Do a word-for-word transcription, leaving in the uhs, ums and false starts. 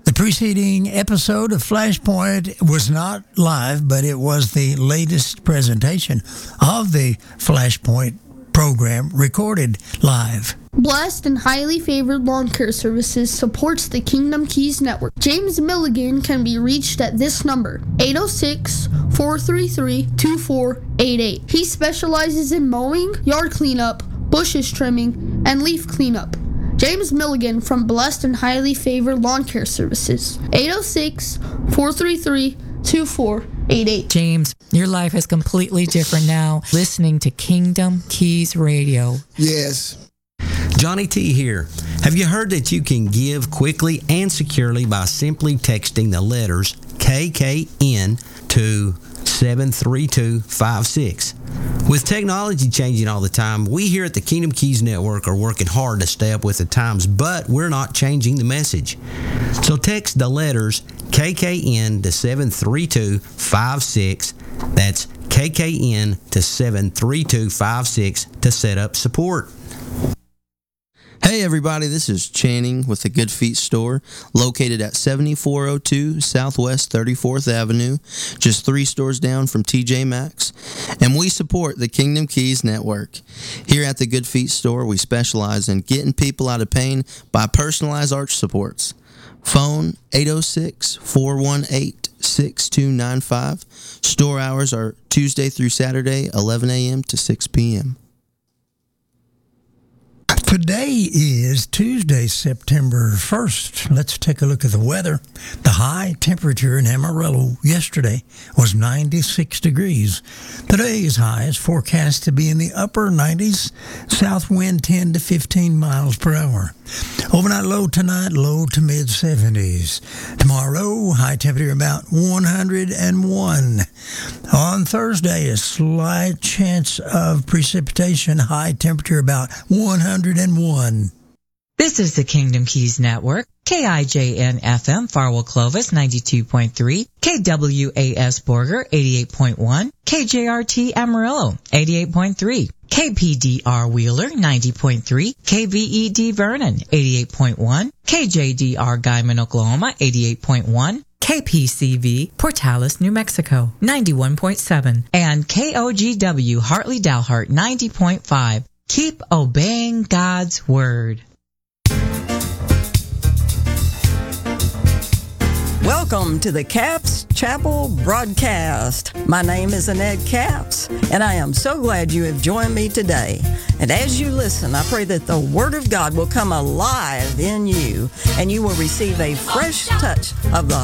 The preceding episode of Flashpoint was not live, but it was the latest presentation of the Flashpoint program recorded live. Blessed and Highly Favored Lawn Care Services supports the Kingdom Keys Network. James Milligan can be reached at this number, eight oh six, four three three, two four eight eight. He specializes in mowing, yard cleanup, bushes trimming, and leaf cleanup. James Milligan from Blessed and Highly Favored Lawn Care Services, eight oh six, four three three, two four eight eight. James, your life is completely different now listening to Kingdom Keys Radio. Yes. Johnny T here. Have you heard that you can give quickly and securely by simply texting the letters K K N to seven three two five six? With technology changing all the time, we here at the Kingdom Keys Network are working hard to stay up with the times, but we're not changing the message. So text the letters K K N to seven three two five six. That's K K N to seven three two five six to set up support. Hey everybody, this is Channing with the Good Feet Store, located at seventy-four oh two Southwest thirty-fourth Avenue, just three stores down from T J Maxx, and we support the Kingdom Keys Network. Here at the Good Feet Store, we specialize in getting people out of pain by personalized arch supports. Phone eight oh six, four one eight, six two nine five. Store hours are Tuesday through Saturday, eleven a.m. to six p.m. Today is Tuesday, September first. Let's take a look at the weather. The high temperature in Amarillo yesterday was ninety-six degrees. Today's high is forecast to be in the upper nineties, south wind ten to fifteen miles per hour. Overnight low tonight, low to mid seventies. Tomorrow, high temperature about one hundred one. On Thursday, a slight chance of precipitation, high temperature about one hundred one. This is the Kingdom Keys Network, K I J N F M, Farwell Clovis, ninety-two point three, K W A S Borger, eighty-eight point one, K J R T Amarillo, eighty-eight point three, K P D R Wheeler, ninety point three, K V E D Vernon, eighty-eight point one, K J D R Guyman, Oklahoma, eighty-eight point one, K P C V Portales, New Mexico, ninety-one point seven, and K O G W Hartley Dalhart, ninety point five. Keep obeying God's Word. Welcome to the Capps Chapel broadcast. My name is Annette Capps, and I am so glad you have joined me today. And as you listen, I pray that the Word of God will come alive in you, and you will receive a fresh touch of the